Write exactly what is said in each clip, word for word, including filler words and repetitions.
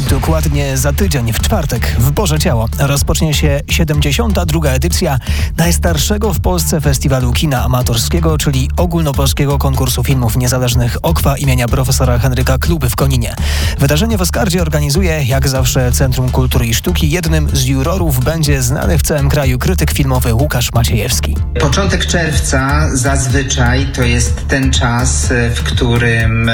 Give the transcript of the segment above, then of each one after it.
Dokładnie za tydzień, w czwartek, w Boże Ciało, rozpocznie się siedemdziesiąta druga edycja najstarszego w Polsce festiwalu kina amatorskiego, czyli ogólnopolskiego konkursu filmów niezależnych OKWA imienia profesora Henryka Kluby w Koninie. Wydarzenie w Oskardzie organizuje, jak zawsze, Centrum Kultury i Sztuki. Jednym z jurorów będzie znany w całym kraju krytyk filmowy Łukasz Maciejewski. Początek czerwca zazwyczaj to jest ten czas, w którym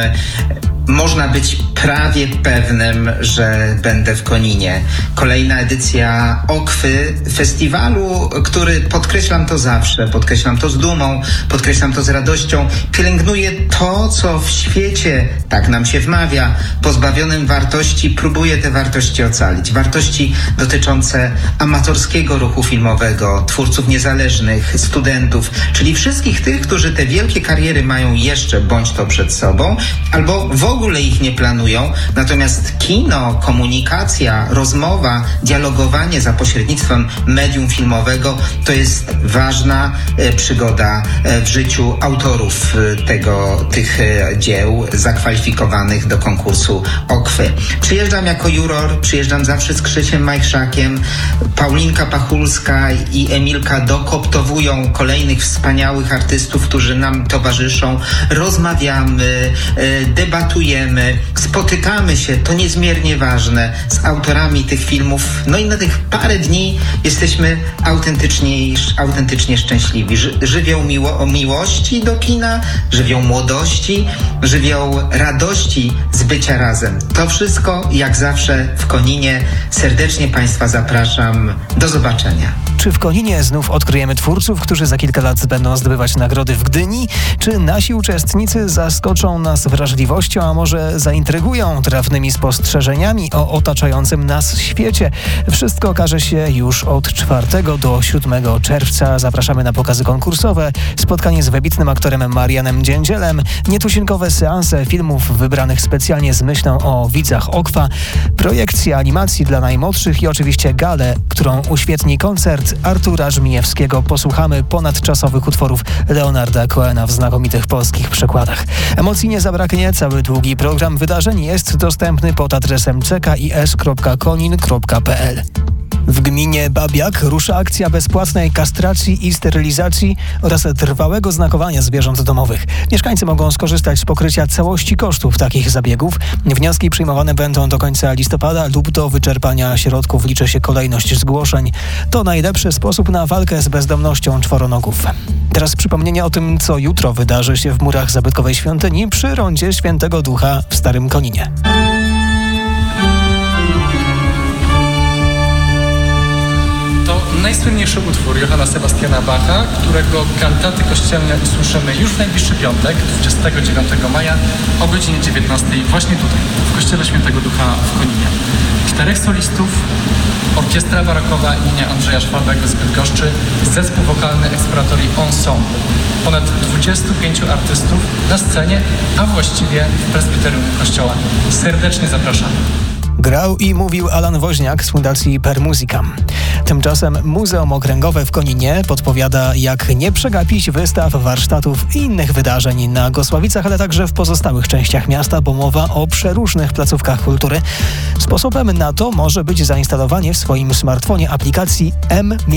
można być prawie pewnym, że będę w Koninie. Kolejna edycja OKWY, festiwalu, który, podkreślam to zawsze, podkreślam to z dumą, podkreślam to z radością, pielęgnuje to, co w świecie, tak nam się wmawia, pozbawionym wartości, próbuje te wartości ocalić. Wartości dotyczące amatorskiego ruchu filmowego, twórców niezależnych, studentów, czyli wszystkich tych, którzy te wielkie kariery mają jeszcze bądź to przed sobą, albo w ogóle ich nie planują. Natomiast kino, komunikacja, rozmowa, dialogowanie za pośrednictwem medium filmowego to jest ważna e, przygoda e, w życiu autorów e, tego, tych e, dzieł zakwalifikowanych do konkursu OKWY. Przyjeżdżam jako juror, przyjeżdżam zawsze z Krzysiem Majchrzakiem. Paulinka Pachulska i Emilka dokoptowują kolejnych wspaniałych artystów, którzy nam towarzyszą. Rozmawiamy, e, debatujemy, spotykamy się, to niezmiernie ważne, z autorami tych filmów. No i na tych parę dni jesteśmy autentycznie, autentycznie szczęśliwi. Ży, żywioł miło, miłości do kina, żywioł młodości, żywioł radości z bycia razem. To wszystko, jak zawsze, w Koninie. Serdecznie Państwa zapraszam. Do zobaczenia. Czy w Koninie znów odkryjemy twórców, którzy za kilka lat będą zdobywać nagrody w Gdyni? Czy nasi uczestnicy zaskoczą nas wrażliwością, a może zaintrygują trafnymi spostrzeżeniami o otaczającym nas świecie? Wszystko okaże się już od czwartego do siódmego czerwca. Zapraszamy na pokazy konkursowe, spotkanie z wybitnym aktorem Marianem Dziędzielem, nietuzinkowe seanse filmów wybranych specjalnie z myślą o widzach OKWA, projekcje animacji dla najmłodszych i oczywiście galę, którą uświetni koncert Artura Żmijewskiego. Posłuchamy ponadczasowych utworów Leonarda Cohena w znakomitych polskich przekładach. Emocji nie zabraknie. Cały długi program wydarzeń jest dostępny pod adresem c k i s kropka konin kropka p l. W gminie Babiak rusza akcja bezpłatnej kastracji i sterylizacji oraz trwałego znakowania zwierząt domowych. Mieszkańcy mogą skorzystać z pokrycia całości kosztów takich zabiegów. Wnioski przyjmowane będą do końca listopada lub do wyczerpania środków liczy się kolejność zgłoszeń. To najlepszy sposób na walkę z bezdomnością czworonogów. Teraz przypomnienie o tym, co jutro wydarzy się w murach zabytkowej świątyni przy rondzie Świętego Ducha w Starym Koninie. Najsłynniejszy utwór Johanna Sebastiana Bacha, którego kantaty kościelne usłyszymy już w najbliższy piątek, dwudziestego dziewiątego maja o godzinie dziewiętnastej właśnie tutaj, w Kościele Świętego Ducha w Koninie. Czterech solistów, orkiestra barokowa imienia Andrzeja Szwabego z Bydgoszczy, zespół wokalny Exploratory Ensemble. Ponad dwudziestu pięciu artystów na scenie, a właściwie w presbyterium kościoła. Serdecznie zapraszamy. Grał i mówił Alan Woźniak z Fundacji Per Musica. Tymczasem Muzeum Okręgowe w Koninie podpowiada, jak nie przegapić wystaw, warsztatów i innych wydarzeń na Gosławicach, ale także w pozostałych częściach miasta, bo mowa o przeróżnych placówkach kultury. Sposobem na to może być zainstalowanie w swoim smartfonie aplikacji M